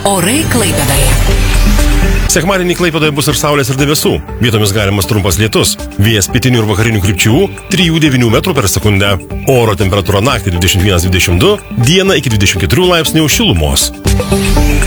Orai Klaipėdoje. Sekmadienį Klaipėdoje bus ir saulės ir debesų. Vietomis galimas trumpas lietus. Vėjas pietinių ir vakarinių krypčių 3–9 metrų per sekundę. Oro temperatūra naktį 21–22, dieną iki 24 laipsnių šilumos.